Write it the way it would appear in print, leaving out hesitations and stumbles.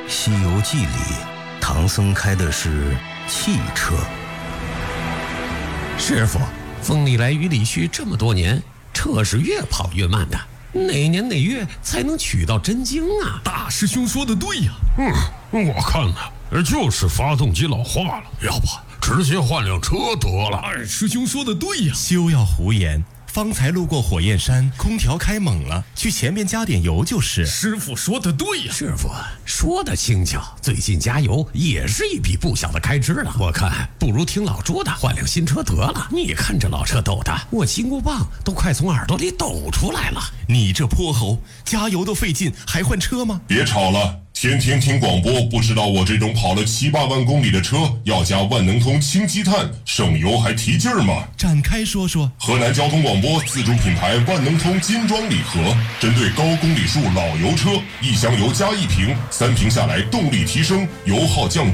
西游记》里，唐僧开的是汽车。 师傅，风里来雨里去这么多年，车是越跑越慢的，哪年哪月才能取到真经啊？ 大师兄说的对呀。我看呢，就是发动机老化了，要不直接换辆车得了。二师兄说的对呀。 休要胡言，方才路过火焰山，空调开猛了，去前面加点油就是。 师傅说的对呀。 师傅说的轻巧，最近加油也是一笔不小的开支了。我看不如听老朱的，换辆新车得了。你看这老车抖的，我金箍棒都快从耳朵里抖出来了。 你这泼猴，加油都费劲，还换车吗？ 别吵了，天天听广播，不知道我这种跑了7、8万公里的车要加万能通氢积碳，省油还提劲儿吗？ 展开说说。 河南交通广播自主品牌万能通金装礼盒，针对高公里数老油车，1箱油加1瓶，3瓶下来动力提升，油耗降